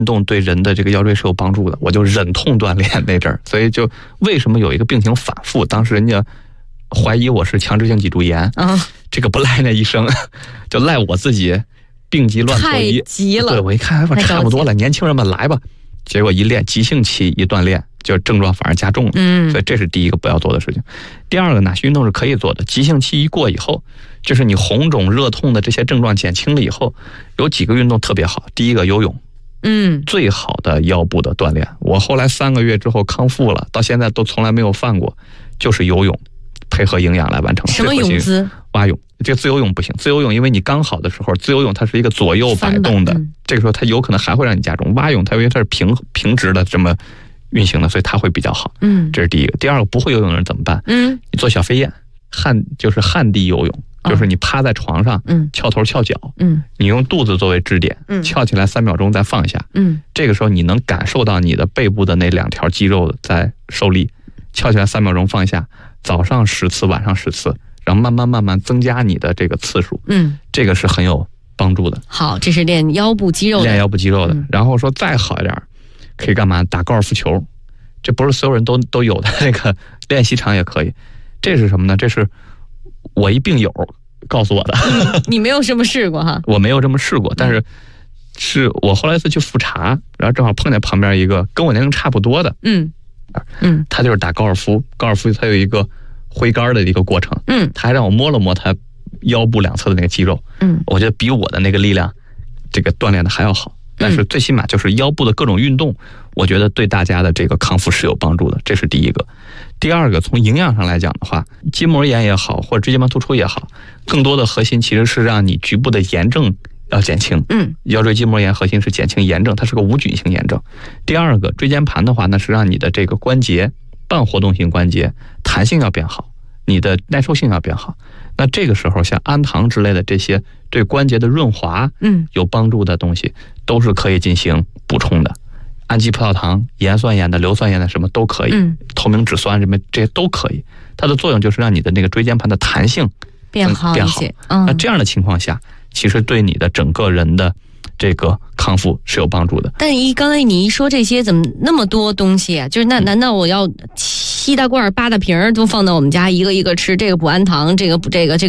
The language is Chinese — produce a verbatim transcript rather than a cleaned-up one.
运动对人的这个腰椎是有帮助的，我就忍痛锻炼那阵儿，所以就为什么有一个病情反复，当时人家怀疑我是强直性脊柱炎，嗯，这个不赖那医生，就赖我自己病急乱投医， 太急了。 对，我一看我差不多了，年轻人们来吧，结果一练急性期一锻炼，就症状反而加重了。嗯，所以这是第一个不要做的事情。第二个，哪些运动是可以做的？急性期一过以后，就是你红肿热痛的这些症状减轻了以后，有几个运动特别好。第一个游泳。嗯，最好的腰部的锻炼，我后来三个月之后康复了，到现在都从来没有犯过，就是游泳，配合营养来完成。 什么泳姿？ 蛙泳。这个自由泳不行，自由泳因为你刚好的时候，自由泳它是一个左右摆动的，嗯、这个时候它有可能还会让你加重。蛙泳它因为它是平平直的这么运行的，所以它会比较好。嗯，这是第一个。第二个，不会游泳的人怎么办？嗯，你做小飞燕，旱就是旱地游泳。就是你趴在床上，嗯，翘头翘脚，嗯，你用肚子作为支点，嗯，翘起来三秒钟再放下，嗯，这个时候你能感受到你的背部的那两条肌肉在受力，翘起来三秒钟放下，早上十次，晚上十次，然后慢慢慢慢增加你的这个次数，嗯，这个是很有帮助的。 好，这是练腰部肌肉的， 练腰部肌肉的。嗯、然后说再好一点，可以干嘛？打高尔夫球，这不是所有人都都有的，那个练习场也可以。这是什么呢？这是我一病友告诉我的、 嗯、你没有这么试过哈？ 我没有这么试过，但是是我后来一次去复查，然后正好碰见旁边一个跟我年龄差不多的，嗯嗯，他就是打高尔夫，高尔夫他有一个挥杆的一个过程，嗯，他还让我摸了摸他腰部两侧的那个肌肉，嗯，我觉得比我的那个力量这个锻炼的还要好，但是最起码就是腰部的各种运动，我觉得对大家的这个康复是有帮助的，这是第一个。第二个，从营养上来讲的话，筋膜炎也好，或者椎间盘突出也好，更多的核心其实是让你局部的炎症要减轻。嗯，腰椎筋膜炎核心是减轻炎症，它是个无菌性炎症。第二个，椎间盘的话呢，是让你的这个关节半活动性关节弹性要变好，你的耐受性要变好。那这个时候，像氨糖之类的这些对关节的润滑，嗯，有帮助的东西，都是可以进行补充的。氨基葡萄糖、盐酸盐的、硫酸盐的什么都可以，嗯、透明质酸什么这些都可以。它的作用就是让你的那个椎间盘的弹性变好变好。嗯、那这样的情况下，其实对你的整个人的这个康复是有帮助的。 但一刚才你一说这些，怎么那么多东西啊？就是那难道我要七大罐八大瓶都放到我们家一个一个吃？这个补氨糖，这个补这个这个。